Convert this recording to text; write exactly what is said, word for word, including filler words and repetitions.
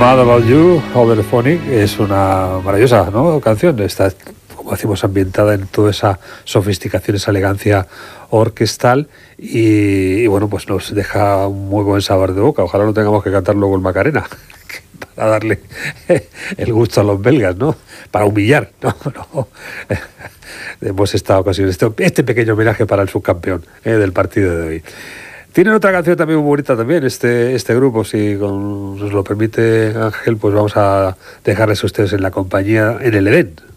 Mad About You, Overphonic, es una maravillosa, ¿no?, canción. Está, como decimos, ambientada en toda esa sofisticación, esa elegancia orquestal y, y bueno, pues nos deja un muy buen sabor de boca. Ojalá no tengamos que cantar luego el Macarena para darle el gusto a los belgas, ¿no?, para humillar, ¿no? no. Hemos esta ocasión, este, este pequeño homenaje para el subcampeón eh, del partido de hoy. Tienen otra canción también muy bonita también, este, este grupo, si con, nos lo permite Ángel, pues vamos a dejarles a ustedes en la compañía en el Edén.